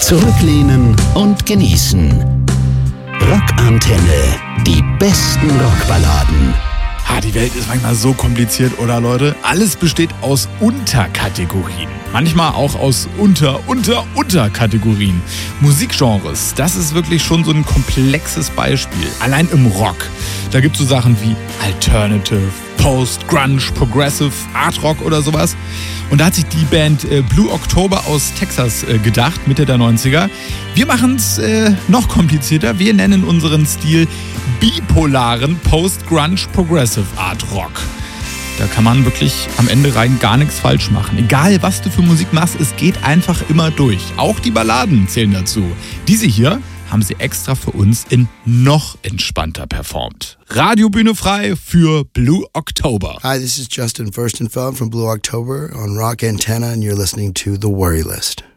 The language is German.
Zurücklehnen und genießen. Rockantenne. Die besten Rockballaden. Die Welt ist manchmal so kompliziert, oder Leute? Alles besteht aus Unterkategorien. Manchmal auch aus Unterkategorien. Musikgenres, das ist wirklich schon so ein komplexes Beispiel. Allein im Rock. Da gibt es so Sachen wie Alternative, Post, Grunge, Progressive, Art Rock oder sowas. Und da hat sich die Band Blue October aus Texas gedacht, Mitte der 90er. Wir machen es noch komplizierter. Wir nennen unseren Stil bipolaren Post-Grunge Progressive Art Rock. Da kann man wirklich am Ende rein gar nichts falsch machen. Egal, was du für Musik machst, es geht einfach immer durch. Auch die Balladen zählen dazu. Diese hier haben sie extra für uns in noch entspannter performt. Radiobühne frei für Blue October. Hi, this is Justin Furstenfeld from Blue October on Rock Antenna and you're listening to The Worry List.